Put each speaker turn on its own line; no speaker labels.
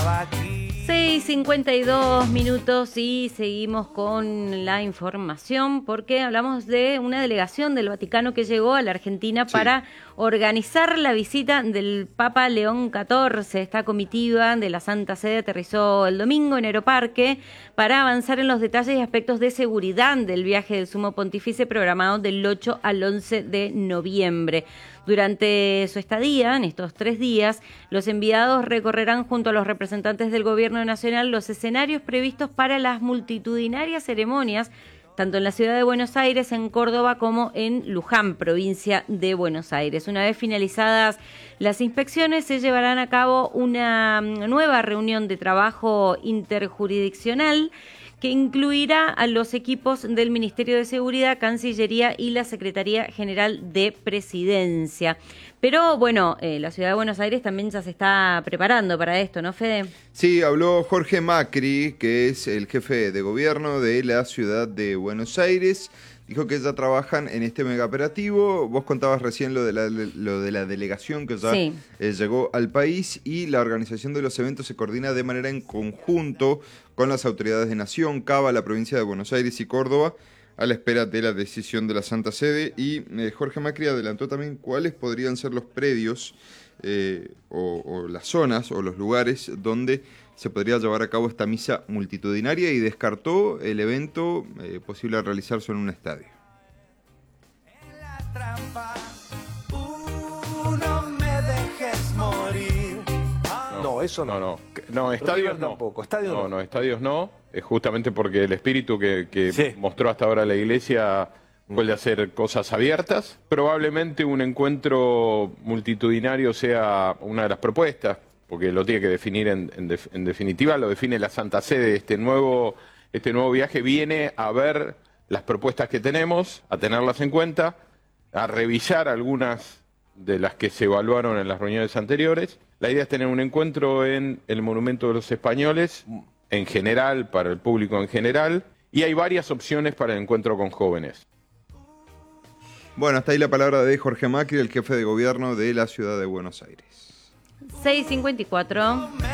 6:52 y seguimos con la información porque hablamos de una delegación del Vaticano que llegó a la Argentina para organizar la visita del Papa León XIV. Esta comitiva de la Santa Sede aterrizó el domingo en Aeroparque para avanzar en los detalles y aspectos de seguridad del viaje del Sumo Pontífice programado del 8 al 11 de noviembre. Durante su estadía, en estos 3 días, los enviados recorrerán junto a los representantes del Gobierno Nacional los escenarios previstos para las multitudinarias ceremonias, tanto en la ciudad de Buenos Aires, en Córdoba, como en Luján, provincia de Buenos Aires. Una vez finalizadas las inspecciones, se llevarán a cabo una nueva reunión de trabajo interjurisdiccional que incluirá a los equipos del Ministerio de Seguridad, Cancillería y la Secretaría General de Presidencia. Pero bueno, la Ciudad de Buenos Aires también ya se está preparando para esto, ¿no, Fede?
Sí, habló Jorge Macri, que es el jefe de gobierno de la Ciudad de Buenos Aires. Dijo que ya trabajan en este megaoperativo. Vos contabas recién lo de la delegación que ya llegó al país, y la organización de los eventos se coordina de manera en conjunto con las autoridades de Nación, Cava, la provincia de Buenos Aires y Córdoba, a la espera de la decisión de la Santa Sede. Y Jorge Macri adelantó también cuáles podrían ser los predios o las zonas o los lugares donde se podría llevar a cabo esta misa multitudinaria, y descartó el evento posible a realizarse en un estadio.
En la trampa, no me dejes morir.
No, eso no.
No, estadios no.
Tampoco. Estadios no.
No, estadios no. Justamente porque el espíritu que mostró hasta ahora la Iglesia fue el de hacer cosas abiertas. Probablemente un encuentro multitudinario sea una de las propuestas, porque lo tiene que definir en definitiva, lo define la Santa Sede. Este nuevo viaje viene a ver las propuestas que tenemos, a tenerlas en cuenta, a revisar algunas de las que se evaluaron en las reuniones anteriores. La idea es tener un encuentro en el Monumento de los Españoles, en general, para el público en general, y hay varias opciones para el encuentro con jóvenes.
Bueno, hasta ahí la palabra de Jorge Macri, el jefe de gobierno de la Ciudad de Buenos Aires.
6:54.